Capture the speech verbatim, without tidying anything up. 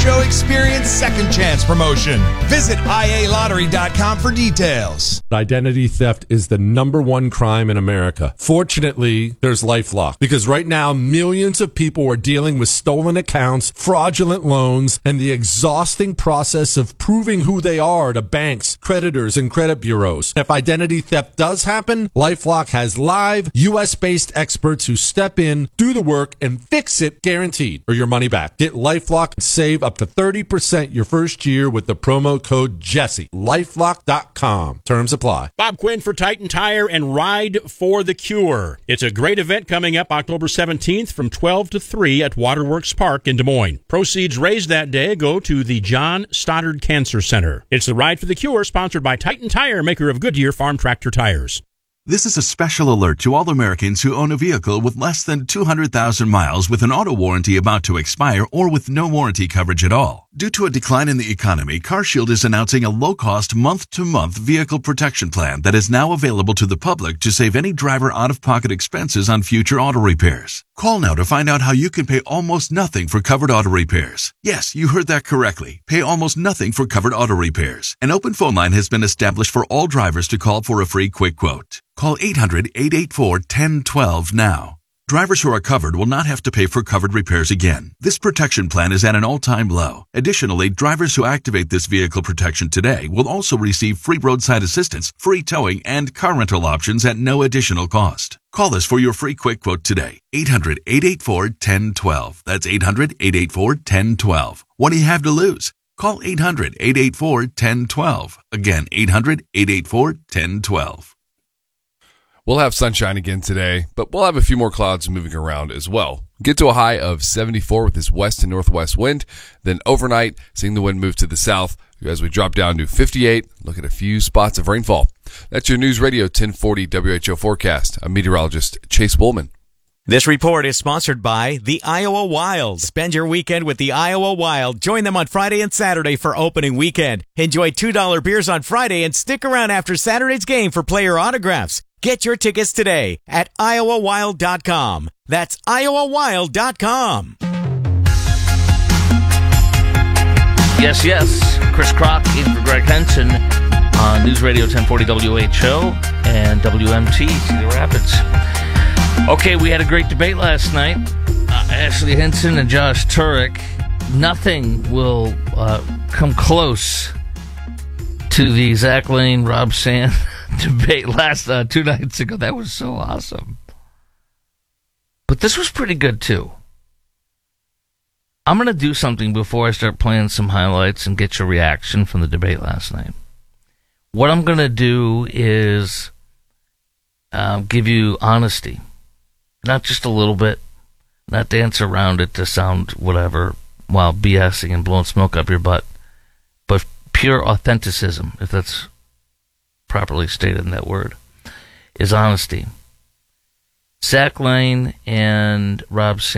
Show Experience Second Chance promotion. Visit I A lottery dot com for details. Identity theft is the number one crime in America. Fortunately, there's LifeLock, because right now millions of people are dealing with stolen accounts, fraudulent loans, and the exhausting process of proving who they are to banks, creditors, and credit bureaus. If identity theft does happen, LifeLock has live U S-based experts who step in, do the work, and fix it guaranteed, or your money back. Get LifeLock and save up to thirty percent your first year with the promo code Jesse. LifeLock dot com. Terms apply. Bob Quinn for Titan Tire and Ride for the Cure. It's a great event coming up October seventeenth from twelve to three at Waterworks Park in Des Moines. Proceeds raised that day go to the John Stoddard Cancer Center. It's the Ride for the Cure, sponsored by Titan Tire, maker of Goodyear Farm Tractor tires. This is a special alert to all Americans who own a vehicle with less than two hundred thousand miles with an auto warranty about to expire or with no warranty coverage at all. Due to a decline in the economy, CarShield is announcing a low-cost month-to-month vehicle protection plan that is now available to the public to save any driver out-of-pocket expenses on future auto repairs. Call now to find out how you can pay almost nothing for covered auto repairs. Yes, you heard that correctly. Pay almost nothing for covered auto repairs. An open phone line has been established for all drivers to call for a free quick quote. Call eight hundred, eight eight four, one zero one two now. Drivers who are covered will not have to pay for covered repairs again. This protection plan is at an all-time low. Additionally, drivers who activate this vehicle protection today will also receive free roadside assistance, free towing, and car rental options at no additional cost. Call us for your free quick quote today. eight hundred, eight eight four, one zero one two. That's eight hundred, eight eight four, one zero one two. What do you have to lose? Call eight hundred, eight eight four, one zero one two. Again, eight hundred, eight eight four, one zero one two. We'll have sunshine again today, but we'll have a few more clouds moving around as well. Get to a high of seventy-four with this west and northwest wind. Then overnight, seeing the wind move to the south as we drop down to fifty-eight. Look at a few spots of rainfall. That's your News Radio ten forty W H O forecast. I'm meteorologist Chase Bullman. This report is sponsored by the Iowa Wild. Spend your weekend with the Iowa Wild. Join them on Friday and Saturday for opening weekend. Enjoy two dollar beers on Friday and stick around after Saturday's game for player autographs. Get your tickets today at iowa wild dot com. That's iowa wild dot com. Yes, yes. Chris Crock in for Greg Henson on News Radio ten forty W H O and W M T, Cedar Rapids. Okay, we had a great debate last night. Uh, Ashley Henson and Josh Turek. Nothing will uh, come close to the Zach Lane, Rob Sand debate last uh, two nights ago. That was so awesome. But this was pretty good, too. I'm going to do something before I start playing some highlights and get your reaction from the debate last night. What I'm going to do is uh, give you honesty. Not just a little bit. Not dance around it to sound whatever while BSing and blowing smoke up your butt. But pure authenticism, if that's properly stated in that word, is honesty. Zach Lane and Rob Sand